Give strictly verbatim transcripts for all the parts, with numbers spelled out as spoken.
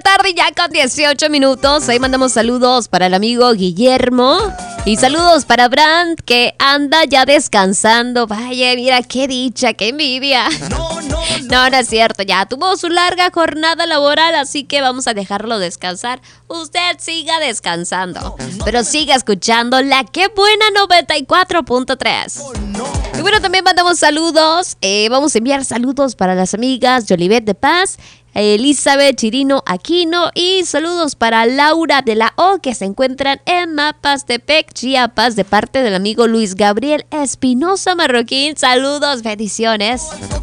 tarde ya con dieciocho minutos. Ahí mandamos saludos para el amigo Guillermo. Y saludos para Brand, que anda ya descansando. Vaya, mira, qué dicha, qué envidia. No, no, no. No, no es cierto. Ya tuvo su larga jornada laboral, así que vamos a dejarlo descansar. Usted siga descansando, pero siga escuchando la que buena noventa y cuatro punto tres. Y bueno, también mandamos saludos. Eh, vamos a enviar saludos para las amigas Jolivet de Paz, Elizabeth Chirino Aquino, y saludos para Laura de la O, que se encuentran en Mapastepec, Chiapas, de parte del amigo Luis Gabriel Espinosa Marroquín. Saludos, bendiciones.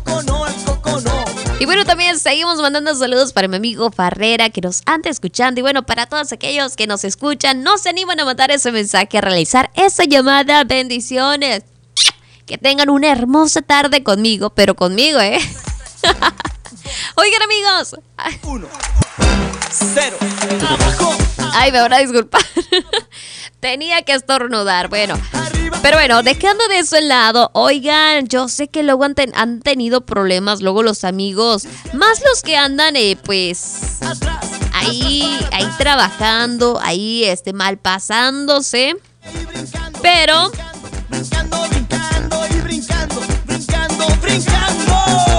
Y bueno, también seguimos mandando saludos para mi amigo Farrera, que nos anda escuchando. Y bueno, para todos aquellos que nos escuchan, no se animan a mandar ese mensaje, a realizar esa llamada. Bendiciones. Que tengan una hermosa tarde conmigo, pero conmigo, ¿eh? Oigan, amigos. Uno, cero, abajo. Ay, me van a disculpar. Tenía que estornudar. Bueno, pero bueno, dejando de eso en lado, oigan, yo sé que luego han, ten- han tenido problemas, luego los amigos, más los que andan, eh, pues, ahí, ahí trabajando, ahí, este, mal pasándose, pero... Brincando, brincando y brincando, brincando, brincando.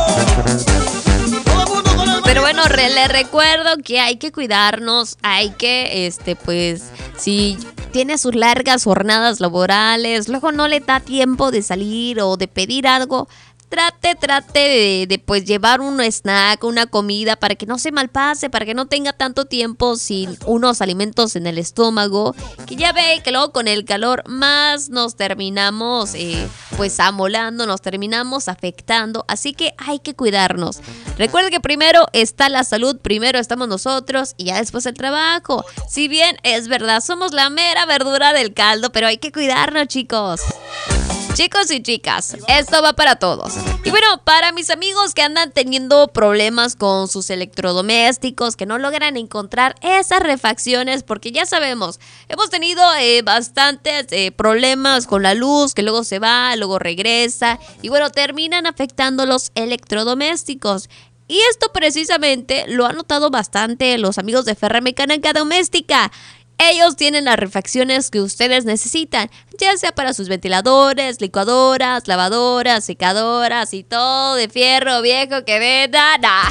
Pero bueno, re, le recuerdo que hay que cuidarnos, hay que, este, pues, si tiene sus largas jornadas laborales, luego no le da tiempo de salir o de pedir algo, trate, trate de, de pues llevar un snack, una comida para que no se malpase, para que no tenga tanto tiempo sin unos alimentos en el estómago, que ya ve que luego con el calor más nos terminamos eh, pues amolando, nos terminamos afectando, así que hay que cuidarnos. Recuerde que primero está la salud, primero estamos nosotros y ya después el trabajo. Si bien es verdad, somos la mera verdura del caldo, pero hay que cuidarnos, chicos. Chicos y chicas, esto va para todos. Y bueno, para mis amigos que andan teniendo problemas con sus electrodomésticos, que no logran encontrar esas refacciones, porque ya sabemos, hemos tenido eh, bastantes eh, problemas con la luz, que luego se va, luego regresa, y bueno, terminan afectando los electrodomésticos. Y esto precisamente lo han notado bastante los amigos de Ferramecánica Doméstica. Ellos tienen las refacciones que ustedes necesitan, ya sea para sus ventiladores, licuadoras, lavadoras, secadoras y todo de fierro viejo que venda. Nah.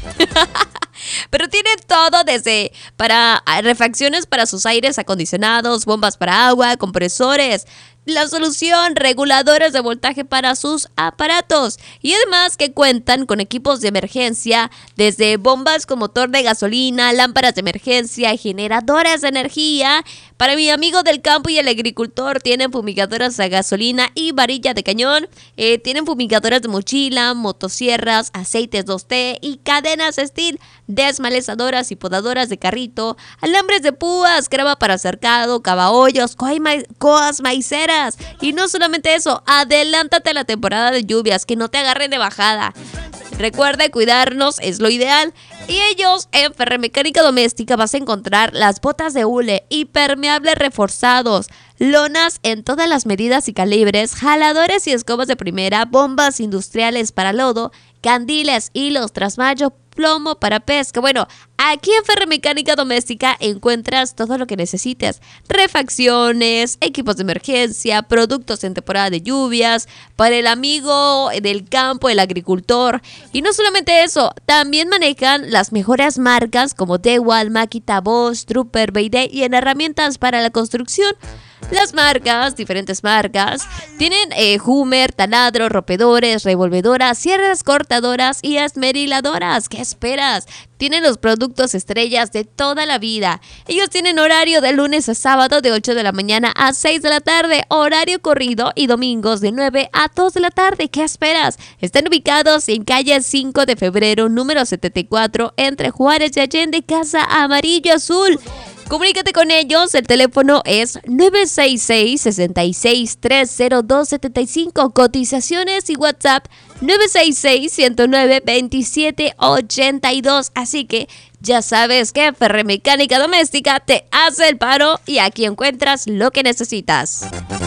Pero tienen todo desde para refacciones para sus aires acondicionados, bombas para agua, compresores, la solución, reguladores de voltaje para sus aparatos, y además que cuentan con equipos de emergencia, desde bombas con motor de gasolina, lámparas de emergencia, generadores de energía. Para mi amigo del campo y el agricultor, tienen fumigadoras a gasolina y varilla de cañón, eh, tienen fumigadoras de mochila, motosierras, aceites dos T y cadenas Steel, desmalezadoras y podadoras de carrito, alambres de púas, grava para cercado, cavahoyos, coas maiceras. Y no solamente eso, adelántate a la temporada de lluvias, que no te agarren de bajada. Recuerde, cuidarnos es lo ideal. Y ellos en Ferramecánica Doméstica vas a encontrar las botas de hule, impermeables reforzados, lonas en todas las medidas y calibres, jaladores y escobas de primera, bombas industriales para lodo, candiles, hilos, trasmayo, plomo para pesca. Bueno, aquí en Ferramecánica Doméstica encuentras todo lo que necesites. Refacciones, equipos de emergencia, productos en temporada de lluvias, para el amigo del campo, el agricultor. Y no solamente eso, también manejan las mejores marcas como DeWalt, Makita, Bosch, Trooper, Beide, y en herramientas para la construcción. Las marcas, diferentes marcas, tienen eh, Hummer, taladro, rompedores, revolvedoras, sierras cortadoras y esmeriladoras. ¿Qué esperas? Tienen los productos estrellas de toda la vida. Ellos tienen horario de lunes a sábado de ocho de la mañana a seis de la tarde, horario corrido, y domingos de nueve a dos de la tarde. ¿Qué esperas? Están ubicados en calle cinco de febrero, número setenta y cuatro, entre Juárez y Allende, Casa Amarillo Azul. Comunícate con ellos, el teléfono es nueve seis seis, seis seis tres cero dos siete cinco, cotizaciones y WhatsApp nueve seis seis, uno cero nueve, dos siete ocho dos. Así que ya sabes que Ferramecánica Doméstica te hace el paro y aquí encuentras lo que necesitas.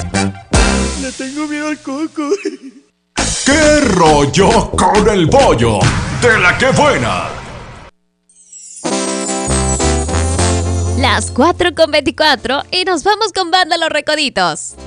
Le tengo miedo al coco. ¿Qué rollo con el pollo? De la que buena. Las cuatro con veinticuatro y nos vamos con Banda Los Recoditos.